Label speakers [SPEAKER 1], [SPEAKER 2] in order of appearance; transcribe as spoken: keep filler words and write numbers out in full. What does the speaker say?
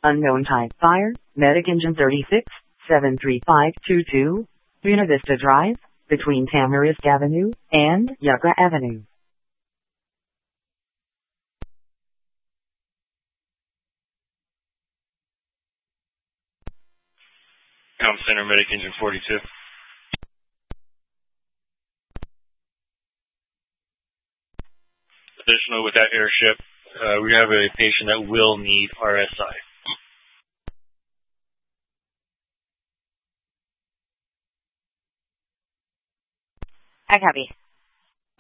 [SPEAKER 1] Unknown type fire, Medic Engine thirty-six, seven three five two two, Buena Vista Drive, between Tamarisk Avenue and Yucca Avenue.
[SPEAKER 2] Com Center, Medic Engine forty-two. Additional with that airship, uh, we have a patient that will need R S I.
[SPEAKER 3] I copy.